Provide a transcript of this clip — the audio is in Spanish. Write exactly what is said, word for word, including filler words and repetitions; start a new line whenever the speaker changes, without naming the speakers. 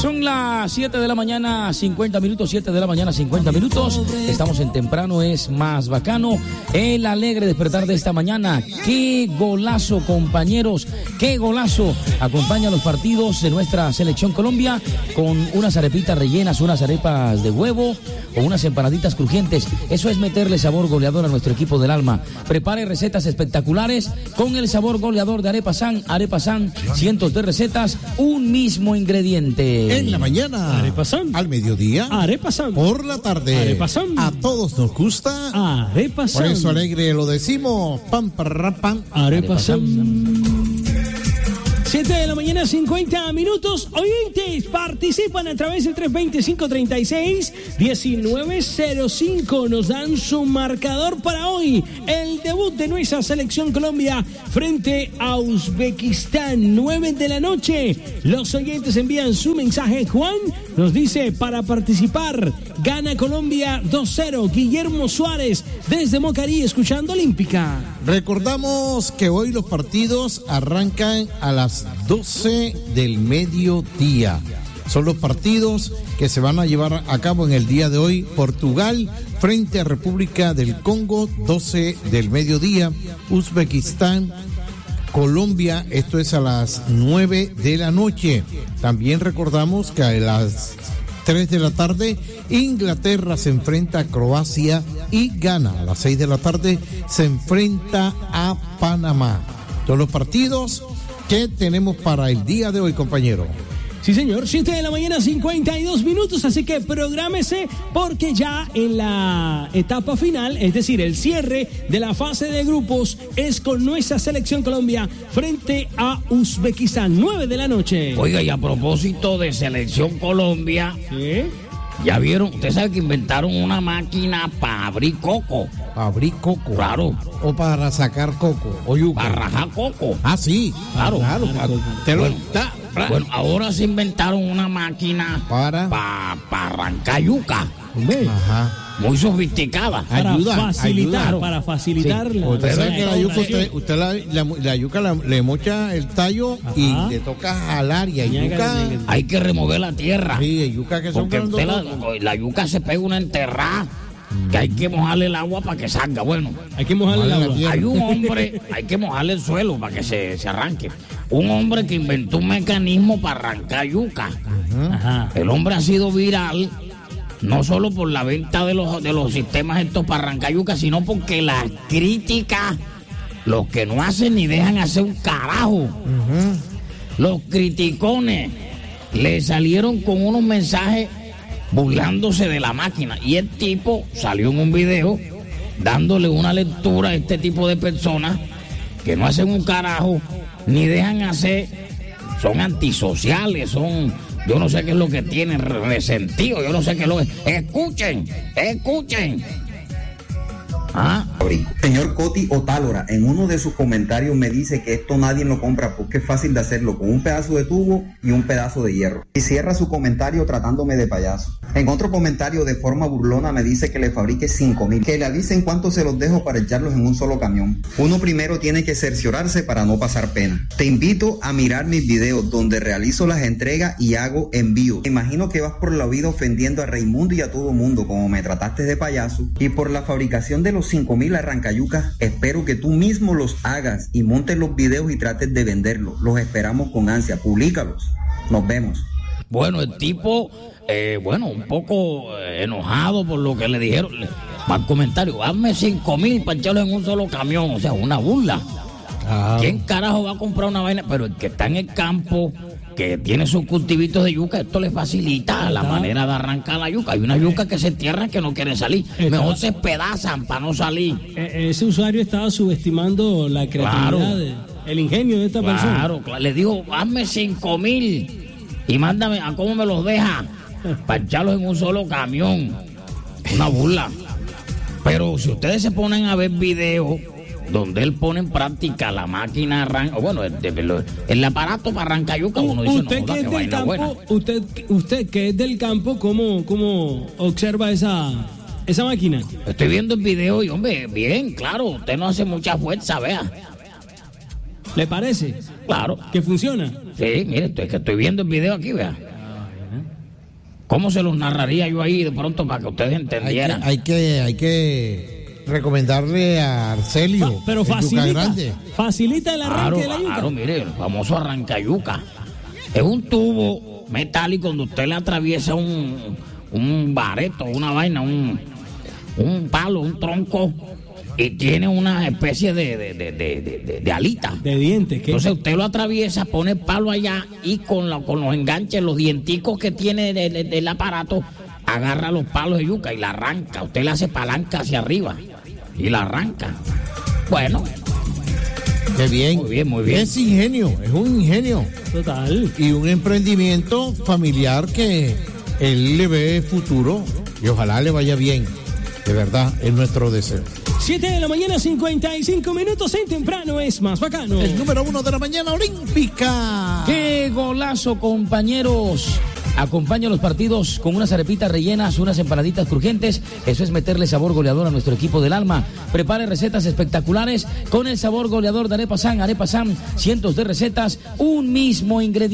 Son las siete de la mañana, cincuenta minutos, siete de la mañana, cincuenta minutos. Estamos en Temprano es Más Bacano. El alegre despertar de esta mañana. ¡Qué golazo, compañeros! ¡Qué golazo! Acompaña los partidos de nuestra selección Colombia con unas arepitas rellenas, unas arepas de huevo o unas empanaditas crujientes. Eso es meterle sabor goleador a nuestro equipo del alma. Prepare recetas espectaculares con el sabor goleador de Arepa San. Arepa San, cientos de recetas, un mismo ingrediente.
En la mañana,
Arepa San.
Al mediodía,
Arepa San.
Por la tarde,
Arepa San.
A todos nos gusta
Arepa San.
Por eso alegre lo decimos. Pam, parra, pam.
Arepa San. siete de la mañana, cincuenta minutos. Oyentes, participan a través del tres dos cero, cinco tres seis, uno nueve cero cinco. Nos dan su marcador para hoy. El debut de nuestra selección Colombia frente a Uzbekistán, nueve de la noche. Los oyentes envían su mensaje. Juan nos dice, para participar, gana Colombia dos cero. Guillermo Suárez, desde Mocarí, escuchando Olímpica.
Recordamos que hoy los partidos arrancan a las doce del mediodía. Son los partidos que se van a llevar a cabo en el día de hoy. Portugal frente a República del Congo, doce del mediodía. Uzbekistán, Colombia, esto es a las nueve de la noche. También recordamos que a las tres de la tarde, Inglaterra se enfrenta a Croacia y gana. A las seis de la tarde se enfrenta a Panamá. Todos los partidos que tenemos para el día de hoy, compañero.
Sí, señor, siete de la mañana, cincuenta y dos minutos, así que prográmese porque ya en la etapa final, es decir, el cierre de la fase de grupos es con nuestra selección Colombia frente a Uzbekistán, nueve de la noche.
Oiga, y a propósito de selección Colombia,
¿sí?
Ya vieron, usted sabe que inventaron una máquina para abrir coco.
Para abrir coco.
Claro.
O para sacar coco. O yuca.
Para rajar coco.
Ah, sí.
Claro.
Claro.
claro.
Te lo,
bueno,
ta,
bueno, ahora se inventaron una máquina
para
pa, pa arrancar yuca.
Ajá.
Muy sofisticada.
Para
ayuda,
facilitar,
ayuda.
para facilitar.
Sí.
La,
usted sabe
la,
que la yuca, usted, usted la, la, la yuca la, le mocha el tallo. Ajá. Y le toca jalar y hay yuca.
Hay que remover la tierra.
Sí, hay yuca que son
porque la, la yuca se pega una enterrada. Que hay que mojarle el agua para que salga. Bueno,
hay que mojarle el agua.
Hay un hombre, hay que mojarle el suelo para que se, se arranque. Un hombre que inventó un mecanismo para arrancar yuca.
Ajá.
El hombre ha sido viral no solo por la venta de los, de los sistemas estos para arrancar yuca, sino porque las críticas, los que no hacen ni dejan hacer un carajo, uh-huh. Los criticones le salieron con unos mensajes burlándose de la máquina, y el tipo salió en un video dándole una lectura a este tipo de personas que no hacen un carajo ni dejan hacer, son antisociales, son, yo no sé qué es lo que tienen, resentido, yo no sé qué es lo que, escuchen, escuchen.
¿Ah? Señor Coti Otálora, en uno de sus comentarios me dice que esto nadie lo compra porque es fácil de hacerlo con un pedazo de tubo y un pedazo de hierro. Y cierra su comentario tratándome de payaso. En otro comentario de forma burlona me dice que le fabrique cinco mil, que le avisen cuánto se los dejo para echarlos en un solo camión. Uno primero tiene que cerciorarse para no pasar pena. Te invito a mirar mis videos donde realizo las entregas y hago envíos. Me imagino que vas por la vida ofendiendo a Raimundo y a todo mundo como me trataste de payaso, y por la fabricación de los cinco mil arrancayucas, espero que tú mismo los hagas y montes los videos y trates de venderlos. Los esperamos con ansia, publícalos. Nos vemos.
Bueno, el tipo, eh, bueno, un poco eh, enojado por lo que le dijeron. Mal comentario, hazme cinco mil para echarlo en un solo camión, o sea, una burla. Ah. ¿Quién carajo va a comprar una vaina? Pero el que está en el campo, que tiene sus cultivitos de yuca, esto le facilita la manera de arrancar la yuca. Hay una yuca que se entierra que no quiere salir. Mejor se pedazan para no salir.
E- ese usuario estaba subestimando la creatividad, claro. de, el ingenio de esta
claro,
persona.
Claro, le dijo, hazme cinco mil y mándame a cómo me los deja para echarlos en un solo camión. Una burla. Pero si ustedes se ponen a ver videos donde él pone en práctica la máquina arranca, o bueno, el, el, el aparato para arrancar yuca, uno dice,
usted
no,
que
que
es del campo, buena. usted usted que es del campo, ¿cómo, cómo observa esa esa máquina?
Estoy viendo el video y, hombre, bien, claro, usted no hace mucha fuerza, vea.
¿Le parece?
Claro.
¿Que funciona?
Sí, mire, estoy, que estoy viendo el video aquí, vea. ¿Cómo se los narraría yo ahí de pronto para que ustedes entendieran?
Hay que, hay que, hay que recomendarle a Arcelio.
Fa- pero
el Yuca
facilita,
Grande.
facilita el arranque
Claro,
de la yuca.
claro, mire, el famoso arrancayuca. Es un tubo metálico donde usted le atraviesa un, un bareto, una vaina, un, un palo, un tronco, y tiene una especie de, de, de, de, de, de alita.
De dientes, ¿qué?
Entonces usted lo atraviesa, pone el palo allá y con, la, con los enganches, los dienticos que tiene de, de, del aparato, agarra los palos de yuca y la arranca. Usted le hace palanca hacia arriba y la arranca. Bueno.
Qué bien.
Muy bien, muy bien.
Es ingenio, es un ingenio.
Total.
Y un emprendimiento familiar que él le ve futuro y ojalá le vaya bien. De verdad, es nuestro deseo.
siete de la mañana, cincuenta y cinco minutos. En temprano es más bacano.
El número uno de la mañana olímpica.
¡Qué golazo, compañeros! Acompaña los partidos con unas arepitas rellenas, unas empanaditas crujientes. Eso es meterle sabor goleador a nuestro equipo del alma. Prepare recetas espectaculares con el sabor goleador de Arepa San. Arepa San, cientos de recetas, un mismo ingrediente.